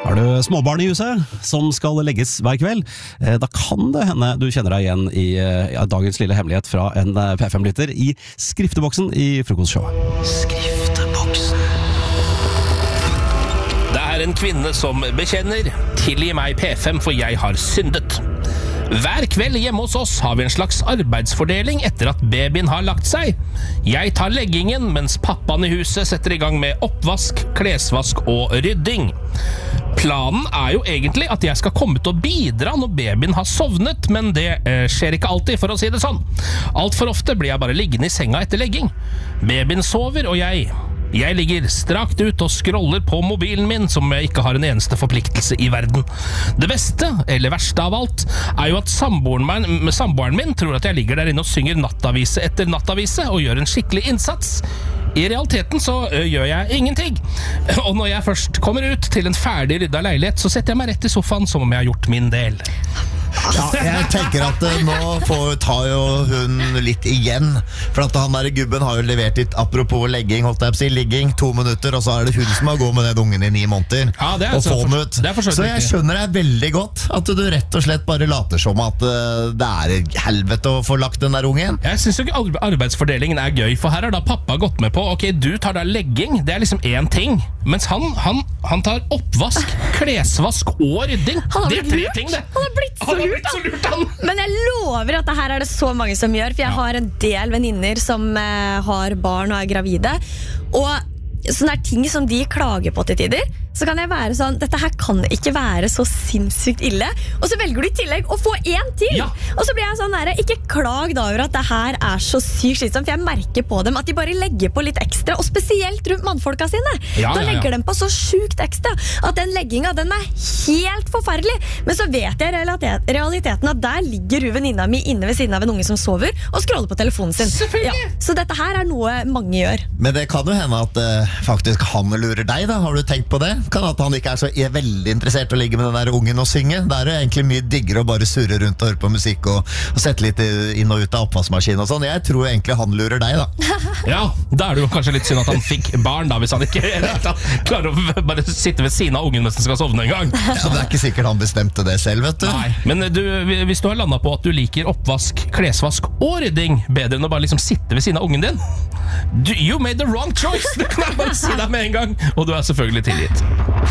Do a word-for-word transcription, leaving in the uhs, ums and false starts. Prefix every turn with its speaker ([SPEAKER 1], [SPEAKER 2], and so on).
[SPEAKER 1] Har du småbarn i huset som skal legges hver kveld? Da kan det hende du kjenner deg igjen i ja, dagens lille hemmelighet fra en P fem-lytter i skrifteboksen i frokostshowet.
[SPEAKER 2] Skrifteboksen. Det er en kvinne som bekjenner: tilgi meg P fem, for jeg har syndet. Hver kveld hjemme hos oss har vi en slags arbeidsfordeling etter at babyen har lagt seg. Jeg tar leggingen, mens pappaen i huset setter i gang med oppvask, klesvask og rydding. Planen er jo egentlig at jeg skal komme til å bidra når babyen har sovnet, men det eh, skjer ikke alltid, for å si det sånn. Alt for ofte blir jeg bare liggende i senga etter legging. Babyen sover, og jeg... Jeg ligger strakt ut og scroller på mobilen min som jeg ikke har en eneste forpliktelse i verden. Det beste, eller verste av alt, er jo at samboeren min, samboeren min tror at jeg ligger der inne og synger nattavise etter nattavise og gjør en skikkelig innsats. I realiteten så ø, gjør jeg ingenting. Og når jeg først kommer ut til en ferdig rydda leilighet, så setter jeg meg rett i sofaen som om jeg har gjort min del.
[SPEAKER 3] Ja, jeg tenker at uh, nå får, tar jo hun litt igjen. For at han der gubben har jo levert litt, apropos legging, holdt jeg på å si, ligging, to minutter, og så er det hun som har gått med den ungen i ni måneder.
[SPEAKER 2] Ja, det er
[SPEAKER 3] og
[SPEAKER 2] så,
[SPEAKER 3] få den
[SPEAKER 2] for,
[SPEAKER 3] ut.
[SPEAKER 2] det er for
[SPEAKER 3] Så jeg skjønner deg veldig godt at du rett og slett bare later som at uh, det er helvete å få lagt den der ungen.
[SPEAKER 2] Jeg synes jo ikke arbeidsfordelingen er gøy, for her har da pappa gått med på: ok, du tar da legging, det er liksom én ting, mens han, han, han tar oppvask, klesvask og rydding. Det er tre
[SPEAKER 4] lurt.
[SPEAKER 2] ting, det.
[SPEAKER 4] Han har blitt så
[SPEAKER 2] Han har
[SPEAKER 4] lurt,
[SPEAKER 2] blitt så lurt, han.
[SPEAKER 4] Men jeg lover at det her er det så mange som gjør. For jeg
[SPEAKER 2] Ja.
[SPEAKER 4] har en del venninner som eh, har barn og er gravide. Og sånne er ting som de klager på til tider. Så kan jeg være sånn: dette her kan ikke være så sinnssykt ille. Og så velger du i tillegg å få en til.
[SPEAKER 2] Ja.
[SPEAKER 4] Og så blir jeg sånn der: ikke klag da over at det her er så sykt slitsomt. For jeg merker på dem at de bare legger på litt ekstra. Og spesielt rundt mannfolka sine.
[SPEAKER 2] Ja,
[SPEAKER 4] Da
[SPEAKER 2] ja, ja.
[SPEAKER 4] legger de på så sjukt ekstra at den legginga, den er helt forferdelig. Men så vet jeg realitet, realiteten at der ligger hun venninna mi inne ved siden av en unge som sover og scroller på telefonen sin.
[SPEAKER 2] Selvfølgelig.
[SPEAKER 4] Så dette her er noe mange gjør.
[SPEAKER 3] Men det kan jo hende at uh, faktisk han lurer deg da. Har du tenkt på det? Kan at han ikke er så er veldig interessert i å ligge med den der ungen og synge. Det er jo egentlig mye diggere å bare surre rundt og høre på musikk og, og sette litt inn og ut av oppvaskmaskinen og sånn. Jeg tror egentlig han lurer deg da.
[SPEAKER 2] Ja, da er det jo kanskje litt synd at han fikk barn da, hvis han ikke klarer å bare sitte ved siden av ungen mens han skal sovne en gang.
[SPEAKER 3] Ja, det er ikke sikkert han bestemte det selv, vet du.
[SPEAKER 2] Nei, men du, hvis du har landet på at du liker oppvask, klesvask og rydding bedre enn å bare liksom sitte ved siden av ungen din, du, you made the wrong choice. Det kan jeg bare si deg med en gang. Og du er selvfølgelig tilgitt.